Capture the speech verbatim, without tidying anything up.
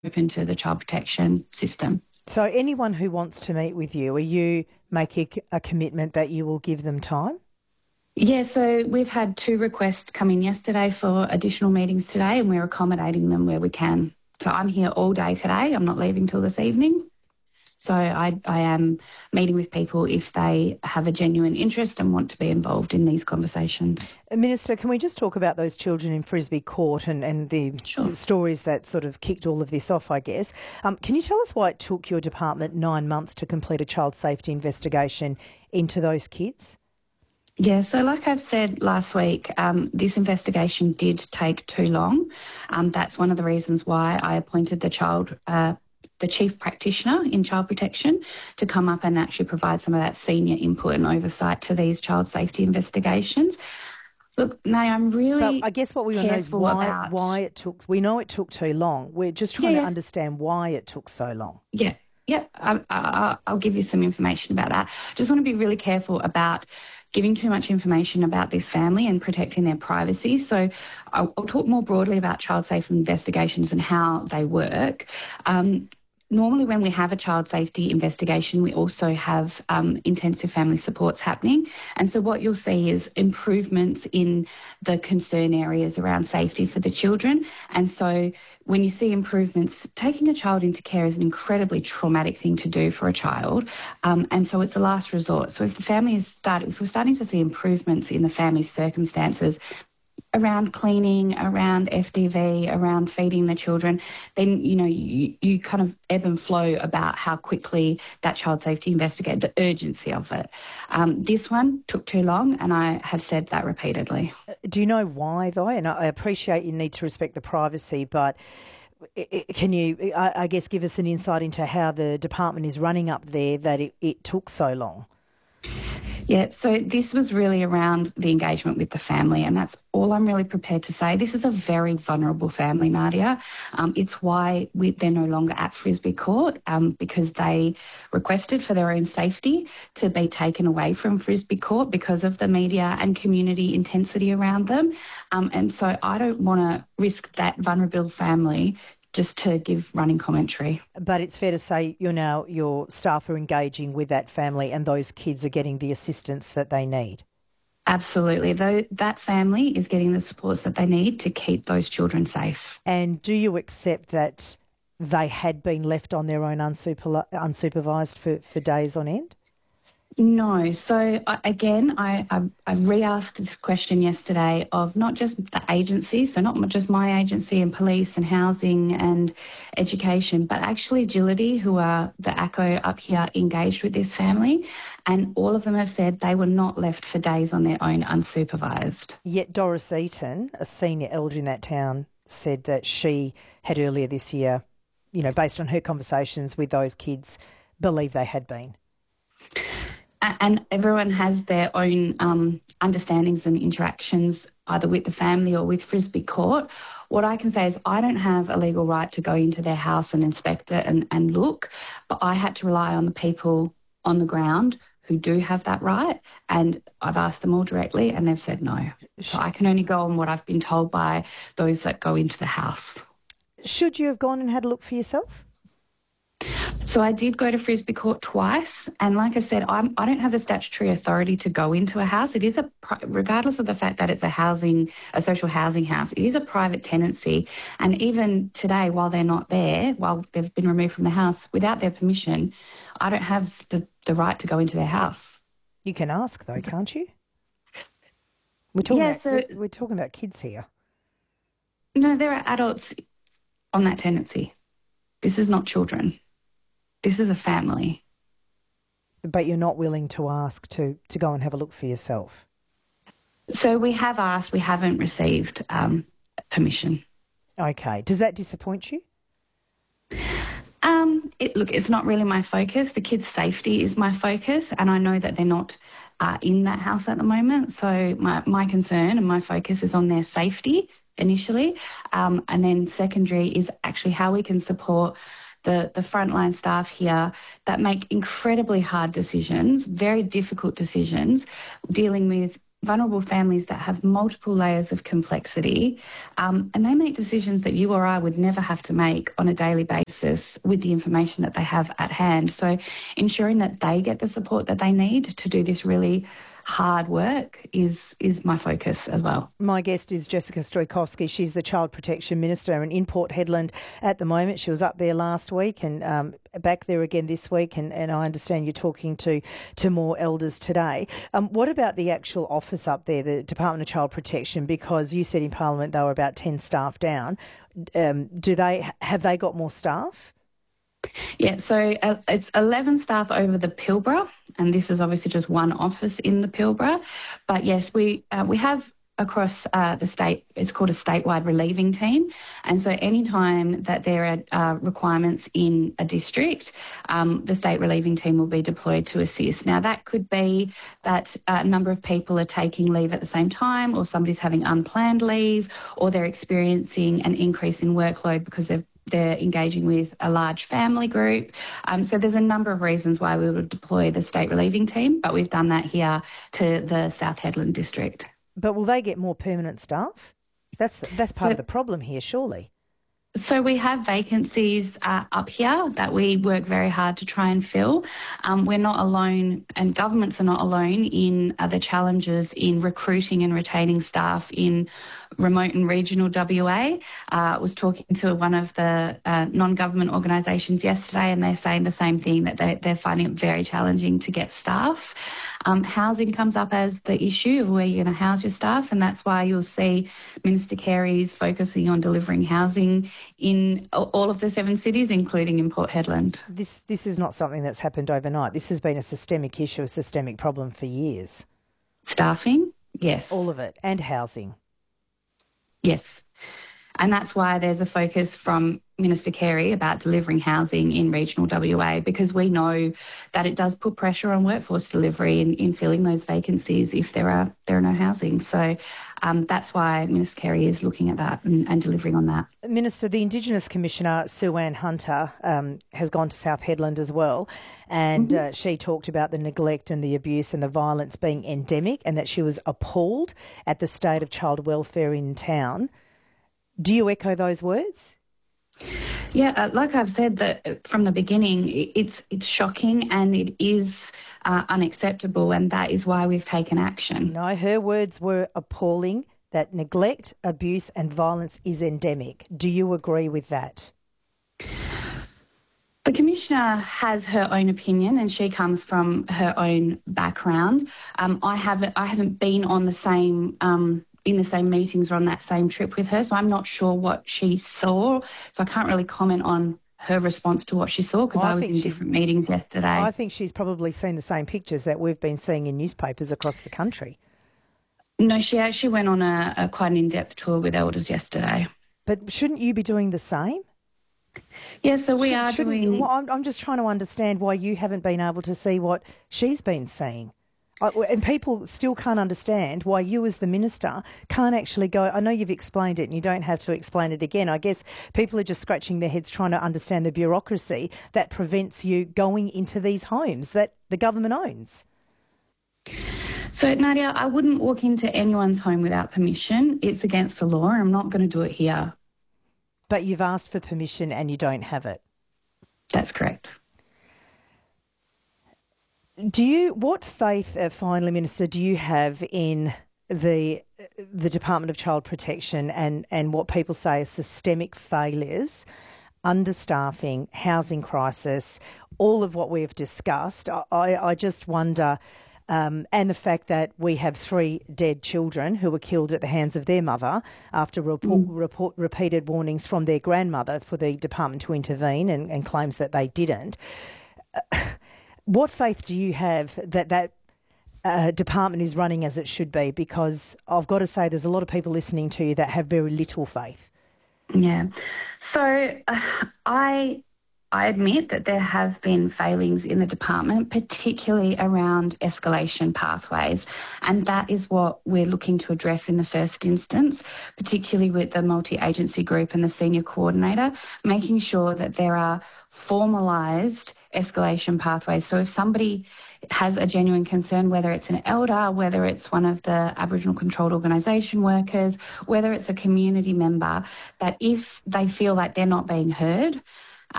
open to the child protection system. So anyone who wants to meet with you, are you making a commitment that you will give them time? Yeah, so we've had two requests come in yesterday for additional meetings today, and we're accommodating them where we can. So I'm here all day today. I'm not leaving till this evening. So I, I am meeting with people if they have a genuine interest and want to be involved in these conversations. Minister, can we just talk about those children in Frisbee Court and, and the Sure. stories that sort of kicked all of this off, I guess? Um, can you tell us why it took your department nine months to complete a child safety investigation into those kids? Yeah, so like I've said last week, um, this investigation did take too long. Um, that's one of the reasons why I appointed the child uh, the chief practitioner in child protection to come up and actually provide some of that senior input and oversight to these child safety investigations. Look, Nay, I'm really But I guess what we want to know is why, about... why it took... We know it took too long. We're just trying yeah, to yeah. understand why it took so long. Yeah, yeah, I, I, I'll give you some information about that. Just want to be really careful about giving too much information about this family and protecting their privacy. So I'll, I'll talk more broadly about child safety investigations and how they work. Um, Normally when we have a child safety investigation, we also have um, intensive family supports happening. And so what you'll see is improvements in the concern areas around safety for the children. And so when you see improvements, taking a child into care is an incredibly traumatic thing to do for a child. Um, and so it's a last resort. So if the family is starting, if we're starting to see improvements in the family's circumstances, around cleaning, around F D V, around feeding the children, then, you know, you, you kind of ebb and flow about how quickly that child safety investigate, the urgency of it. Um, this one took too long, and I have said that repeatedly. Do you know why, though? And I appreciate you need to respect the privacy, but can you, I guess, give us an insight into how the department is running up there that it, it took so long? Yeah, so this was really around the engagement with the family, and that's all I'm really prepared to say. This is a very vulnerable family, Nadia. Um, it's why we, they're no longer at Frisbee Court, um, because they requested for their own safety to be taken away from Frisbee Court because of the media and community intensity around them. Um, and so I don't want to risk that vulnerable family just to give running commentary. But it's fair to say you're now, your staff are engaging with that family and those kids are getting the assistance that they need. Absolutely. Though that family is getting the supports that they need to keep those children safe. And do you accept that they had been left on their own unsuper- unsupervised for, for days on end? No. So, I, again, I, I, I re-asked this question yesterday of not just the agencies, so not just my agency and police and housing and education, but actually Agility, who are the A C O up here, engaged with this family, and all of them have said they were not left for days on their own unsupervised. Yet Doris Eaton, a senior elder in that town, said that she had earlier this year, you know, based on her conversations with those kids, believed they had been. And everyone has their own um, understandings and interactions, either with the family or with Frisbee Court. What I can say is I don't have a legal right to go into their house and inspect it and, and look, but I had to rely on the people on the ground who do have that right, and I've asked them all directly and they've said no. So I can only go on what I've been told by those that go into the house. Should you have gone and had a look for yourself? So I did go to Frisbee Court twice, and like I said, I'm, I don't have the statutory authority to go into a house. It is a, regardless of the fact that it's a housing, a social housing house, it is a private tenancy. And even today, while they're not there, while they've been removed from the house, without their permission, I don't have the, the right to go into their house. You can ask though, can't you? We're talking, yeah, about, so, we're, we're talking about kids here. No, there are adults on that tenancy. This is not children. This is a family. But you're not willing to ask to, to go and have a look for yourself? So we have asked, we haven't received um, permission. Okay. Does that disappoint you? Um, it, look, it's not really my focus. The kids' safety is my focus, and I know that they're not uh, in that house at the moment. So my, my concern and my focus is on their safety initially, um, and then secondary is actually how we can support the, the frontline staff here that make incredibly hard decisions, very difficult decisions, dealing with vulnerable families that have multiple layers of complexity, um, and they make decisions that you or I would never have to make on a daily basis with the information that they have at hand. So ensuring that they get the support that they need to do this really hard work is is my focus as well. My guest is Jessica Stojkowski. She's the Child Protection Minister in Port Hedland at the moment. She was up there last week and um, back there again this week, and, and I understand you're talking to, to more elders today. Um, what about the actual office up there, the Department of Child Protection? Because you said in Parliament they were about ten staff down. Um, do they have they got more staff? Yeah, so uh, it's eleven staff over the Pilbara, and this is obviously just one office in the Pilbara. But yes, we uh, we have across uh, the state, it's called a statewide relieving team. And so any time that there are uh, requirements in a district, um, the state relieving team will be deployed to assist. Now, that could be that a number of people are taking leave at the same time, or somebody's having unplanned leave, or they're experiencing an increase in workload because they've they're engaging with a large family group. Um, so there's a number of reasons why we would deploy the state relieving team, but we've done that here to the South Hedland district. But will they get more permanent staff? That's that's part so, of the problem here, surely. So we have vacancies uh, up here that we work very hard to try and fill. Um, we're not alone, and governments are not alone in uh, the challenges in recruiting and retaining staff in remote and regional W A. Uh, I was talking to one of the uh, non-government organisations yesterday, and they're saying the same thing, that they, they're finding it very challenging to get staff. Um, housing comes up as the issue of where you're going to house your staff, and that's why you'll see Minister Carey's focusing on delivering housing in all of the seven cities, including in Port Hedland. This this is not something that's happened overnight. This has been a systemic issue, a systemic problem for years. Staffing, yes. All of it, and housing. Yes. And that's why there's a focus from Minister Carey about delivering housing in regional W A, because we know that it does put pressure on workforce delivery in, in filling those vacancies if there are there are no housing. So um, that's why Minister Carey is looking at that and, and delivering on that. Minister, the Indigenous Commissioner, Sue Ann Hunter, um, has gone to South Hedland as well, and mm-hmm. uh, she talked about the neglect and the abuse and the violence being endemic, and that she was appalled at the state of child welfare in town. Do you echo those words? Yeah, uh, like I've said that from the beginning, it's it's shocking and it is uh, unacceptable, and that is why we've taken action. No, her words were appalling, that neglect, abuse and violence is endemic. Do you agree with that? The Commissioner has her own opinion, and she comes from her own background. Um, I haven't I haven't been on the same um, in the same meetings or on that same trip with her, so I'm not sure what she saw. So I can't really comment on her response to what she saw, because I, I was in different meetings yesterday. I think she's probably seen the same pictures that we've been seeing in newspapers across the country. No, she actually went on a, a quite an in-depth tour with elders yesterday. But shouldn't you be doing the same? Yeah, so we are shouldn't, doing... Well, I'm, I'm just trying to understand why you haven't been able to see what she's been seeing. And people still can't understand why you as the minister can't actually go, I know you've explained it and you don't have to explain it again. I guess people are just scratching their heads trying to understand the bureaucracy that prevents you going into these homes that the government owns. So, Nadia, I wouldn't walk into anyone's home without permission. It's against the law, and I'm not going to do it here. But you've asked for permission and you don't have it. That's correct. Do you, what faith, uh, finally, Minister, do you have in the the Department of Child Protection and, and what people say are systemic failures, understaffing, housing crisis, all of what we've discussed? I, I just wonder, um, and the fact that we have three dead children who were killed at the hands of their mother after report, mm. report, repeated warnings from their grandmother for the department to intervene, and, and claims that they didn't. What faith do you have that that uh, department is running as it should be? Because I've got to say there's a lot of people listening to you that have very little faith. Yeah. So uh, I I admit that there have been failings in the department, particularly around escalation pathways, and that is what we're looking to address in the first instance, particularly with the multi-agency group and the senior coordinator, making sure that there are formalised escalation pathways. So if somebody has a genuine concern, whether it's an elder, whether it's one of the Aboriginal controlled organisation workers, whether it's a community member, that if they feel like they're not being heard,